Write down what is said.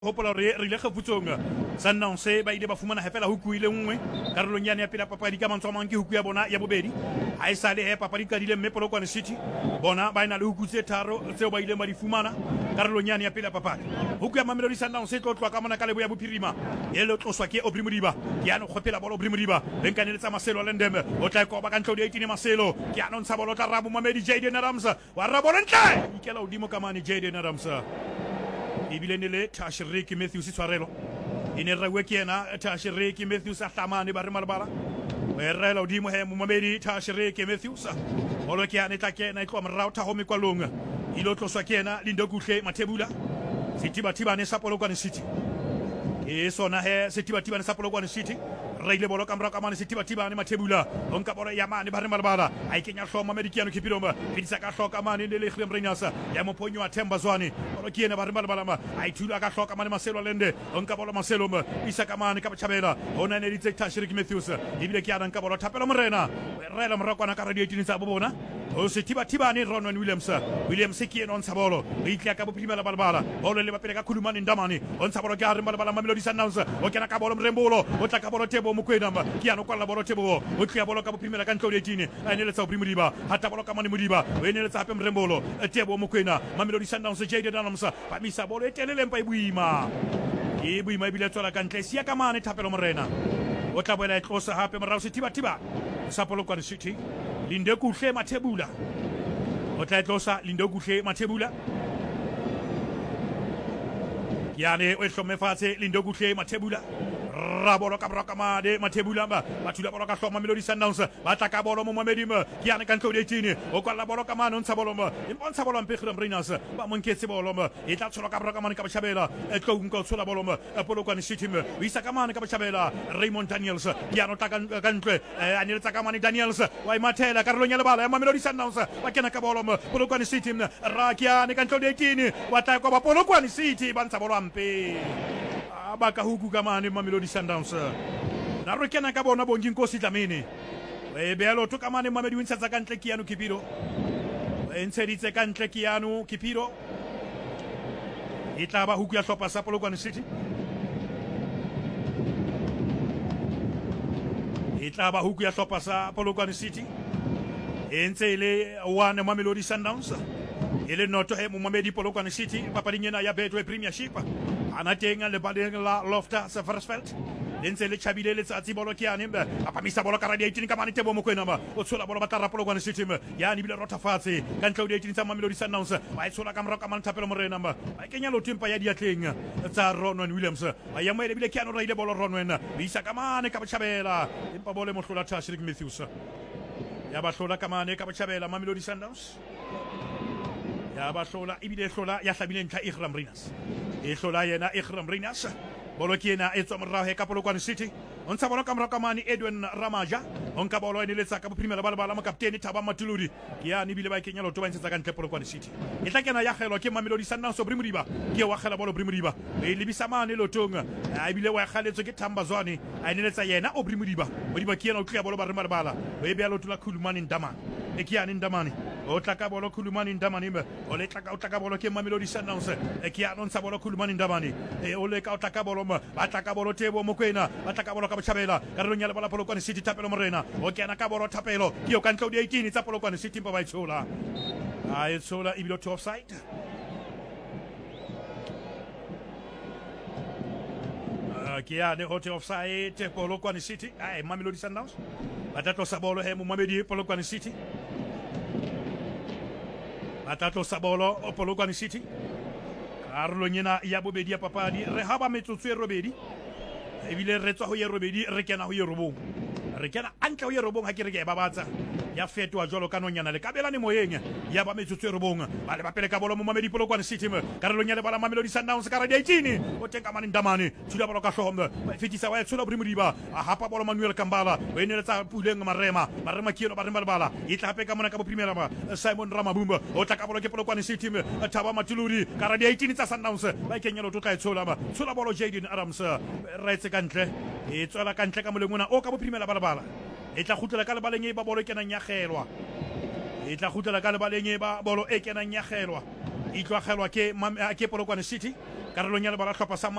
hopola re ile kgafutsonga Sundowns ba ile ba fumana hafela huku ile nngwe karolong yane ya pela papadi ka mantso mang ke huku ya bona ya bobedi ha e sale he papadi ka dile mme Polokwane City bona ba ina le huku tse tharo tseo ba ile ba di fumana karolong yane ya pela papadi huku ya Mamelodi Sundowns tlo tlwa ka mona ka lebo ya bophirima e le tloswa ke Aubrey Modiba ke ano khopela bolo Aubrey Modiba benkaneletsa Maselo Lendeme o tla ko ba ka ntlo di 18 Maselo ke ano ntsha bolo tla rabu Mamedi Jaden Adams wa rabolo ntle ikela udimo kamane Jaden Adams ibile nele Tashriki Matthews Tshwarelo ine rawe ke yena Tashriki Matthews a hlamane ba re malabala we rela udimo he Mamedi Tashriki Matthews bolo ke yana tla ke na itlo morao tha ho mekwalong ilo tloswa ke yena Lindokuhle Mathebula setiba ne sa Polokwane City e sona he setiba ne sa Polokwane City raile bolo ka mraka mane setiba ne Mathebula onka bolo ya mane ba re malabala ai kenya hloma Medikiano Kipilomba fitisa ka hloka mane le Khrem Renyasa ya moponyo wa Themba Zwane bolo ke yena ba re malabala ai thula ka hloka mane Maselo Lende onka bolo Maselo isa ka mane ka Bachabela ona ne ditse Tashriki Matthews ibile ke yana nka bolo thapela morena rela morakwana ka radio 18 tsa bobona o setiba ne Ronwen Williams ke yena on sabolo re itla ka bophimela balabala bolo le bapele ka Khulumani Ndamani on sabolo ke re balabala Mamelodi Sundowns o kena ka bolo Mrembolo o tla ka bolo Tebo Mokwena ke yana kwala bolo Tebo o tla bolo ka bophimela ka ntlo le 18 a ne le tsa Aubrey Modiba hata bolo ka Mane Modiba o ne le tsa hape Mrembolo Tebo Mokwena Mamelodi Sundowns Jaden Adams ba misa bolo e telele mpa ibuima ibile tswala ka ntle sia ka mane thapelo morena o tla boela e tlosa hape morao setiba sa Polokwane City Lindokuhle Mathebula o tla tlosa Lindokuhle Mathebula yane o hlome fatshe Lindokuhle Mathebula rabolo ka brokamade Mathebula ba thula bolo ka hloma Mamelodi Sundowns ba tla ka bolo mo Mamedi yane ka ntlo le 18 o kwala bolo ka mane ntsha bolo impontsha bolo mpe Khrem Renyasa ba monketse bolo e tla tshola ka brokamane ka Bachabela e tlo nka tshola bolo Polokwane City o isa ka mane ka Bachabela Raymond Daniels yano tla ka ntle a ne tsa ka mane Daniels wa imathela ka rolong ya lebala ya Mamelodi Sundowns ba kena ka bolo Polokwane City rakiane ka ntlo le 18 wa tla kwa ba Polokwane City ba ntsha bolo ampe ba ka huku ka mane Mamelodi Sundowns na re kena ka bona bongi Nkosi Dlamini e bealo to ka mane Mamedi Winsa tsa ka ntle ke yano Kipiro e ntsheditse ka ntle ke yano Kipiro e tla ba huku ya hlopha sa Polokwane City e tla ba huku ya hlopha sa Polokwane City e ntse ile one Mamelodi Sundowns ele noto he Mamedi Polokwane City papading ena ya Betway Premiership ana tenga le baleng la Lofta Safarsfeld lentse le chabile le tsatsi bolo ke yane a pamisa bolo ka radio 18 ka mane Tebo Mokwena o tshola bolo batla Polokwane City yani bile rota fatshe ka ntlo di 18 tsa Mamelodi Sundowns ba tshola ka mroka mane thapelo morena ba kenya lo timpa ya diatleng tsa Ronwen Williams ba ya moele bile ke ano raile bolo Ronwen isa ka mane ka Bachabela impa bolo mo hlola Tashriki Matthews ya ba hlola ka mane ka Bachabela Mamelodi Sundowns ya ba hlola ibile hlola ya hlabile ntlha Khrem Renyasa e hlola yena Khrem Renyasa bolo ke yena e tswa morao he ka Polokwane City on sa bolo ka morao ka mane Edwin Ramaja on ka bolo ene letsa ka bophrimela balabala mo kapteni Thaba Matuludi ke yana ibile ba kenya loto ba ntsetsa ka ntle Polokwane City e tla kena ya kgelwa ke Mamelodi Sundowns Aubrey Modiba ke wa kgela bolo Aubrey Modiba e lebisa mane lotong a ibile wa kgaletswe ke Themba Zwane a ene letsa yena Aubrey Modiba ke yena o tla bolo ba re malabala e be ya loto la Khulumani Ndamani e ke yana Ndamani o tla ka bolo Khulumani Ndamani o le tla ka bolo ke Mamelodi Sundowns e ke yana ntsa bolo Khulumani Ndamani e o le ka tla ka bolo ba tla ka bolo Tebo Mokwena ba tla ka bolo ka Bachabela ka re nyala bala Polokwane City thapelo morena o kena ka bolo thapelo ke yo ka ntlo di 18 tsa Polokwane City mpa ba itshola a itshola ibilo to offside ke ya ne hotel offside Polokwane City ai Mamelodi Sundowns batato sabolo he Mamedi Polokwane City batato sabolo Polokwane City karolo nyena ya bobedi ya papadi re haba metsotso e robedi ebile re tswa ho ye robedi re kena ho ye robong re kena antle ho ye robong ha ke re ke ba batsa ya fetwa jolo ka nonyana le kabelane moyeng ya ba metsotso e robong ba le bapele ka bolo mo Mamedi Polokwane City karolo nyele bala Mamelodi Sundowns ka radio 18 o tenka mane Ndamane thula bolo ka hlombe ba fetisa wa tshola Aubrey Modiba a hapa bolo Manuel Kambala o ene tsa puleng marema kilo ba re bala e tla hape ka mona ka bo primera ba Simon Ramabumba o tla ka bolo ke Polokwane City Thaba Matuludi ka radio 18 tsa Sundowns ba kenya lo tla tshola tshola bolo Jaden Adams right ka ntle e tswela ka ntle ka molengona o ka bo primera balabala e tla khutela ka lebaleng e ba bolo kenang ya kgelwa e tla khutela ka lebaleng e ba bolo e kenang ya kgelwa e tlogelwa ke Polokwane City karolo nyane ba la tlhopha sa